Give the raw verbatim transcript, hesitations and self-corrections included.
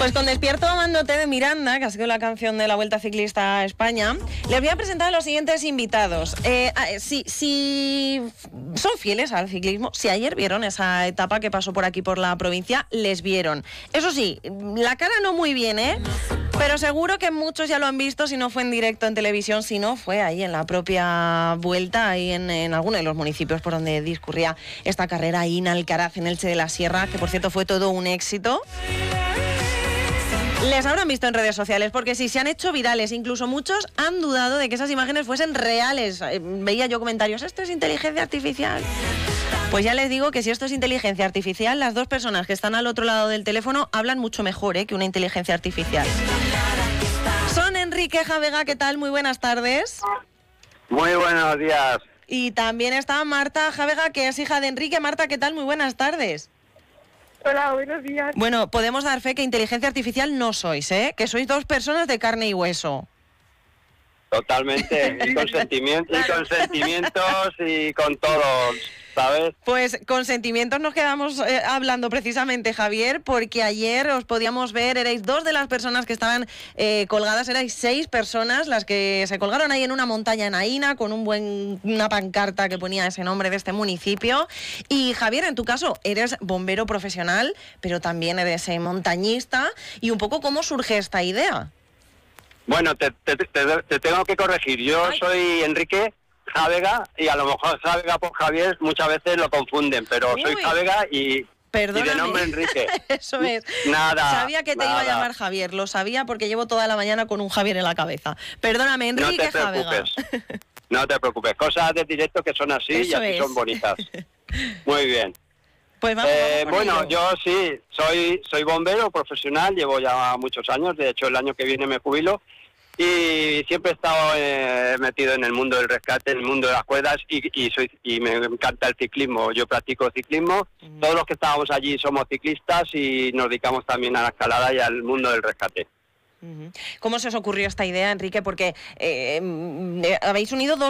Pues con Despierto amándote de Miranda, que ha sido la canción de la Vuelta Ciclista a España, les voy a presentar a los siguientes invitados. Eh, si, si son fieles al ciclismo, si ayer vieron esa etapa que pasó por aquí por la provincia, les vieron. Eso sí, la cara no muy bien, ¿eh? Pero seguro que muchos ya lo han visto, si no fue en directo en televisión, si no fue ahí en la propia Vuelta, ahí en, en alguno de los municipios por donde discurría esta carrera, ahí en Alcaraz, en Elche de la Sierra, que por cierto fue todo un éxito. Les habrán visto en redes sociales, porque sí, se han hecho virales. Incluso muchos han dudado de que esas imágenes fuesen reales. Veía yo comentarios, ¿esto es inteligencia artificial? Pues ya les digo que si esto es inteligencia artificial, las dos personas que están al otro lado del teléfono hablan mucho mejor, ¿eh?, que una inteligencia artificial. Son Enrique Javega, ¿qué tal? Muy buenas tardes. Muy buenos días. Y también está Marta Javega, que es hija de Enrique. Marta, ¿qué tal? Muy buenas tardes. Hola, buenos días. Bueno, podemos dar fe que inteligencia artificial no sois, ¿eh? Que sois dos personas de carne y hueso. Totalmente, y con sentimientos, y con sentimientos y con todos, ¿sabes? Pues con sentimientos nos quedamos eh, hablando precisamente, Javier, porque ayer os podíamos ver, erais dos de las personas que estaban eh, colgadas, erais seis personas las que se colgaron ahí en una montaña en Aína con un buen, una pancarta que ponía ese nombre de este municipio. Y Javier, en tu caso, eres bombero profesional, pero también eres eh, montañista. Y un poco, ¿cómo surge esta idea? Bueno, te, te, te, te tengo que corregir. Yo Ay. soy Enrique Javega y a lo mejor Javega por Javier muchas veces lo confunden, pero Uy. soy Javega y, y de nombre Enrique. Eso es. Nada. Sabía que te nada. iba a llamar Javier, lo sabía porque llevo toda la mañana con un Javier en la cabeza. Perdóname, Enrique no te Javega. Preocupes. No te preocupes, cosas de directo que son así Eso y así es. son bonitas. Muy bien. Pues vamos, eh, vamos bueno, ello. yo sí, soy soy bombero profesional, llevo ya muchos años, de hecho el año que viene me jubilo y siempre he estado eh, metido en el mundo del rescate, en el mundo de las cuerdas y, y soy y me encanta el ciclismo, yo practico ciclismo, uh-huh. Todos los que estábamos allí somos ciclistas y nos dedicamos también a la escalada y al mundo del rescate. Uh-huh. ¿Cómo se os ocurrió esta idea, Enrique? Porque eh, habéis unido dos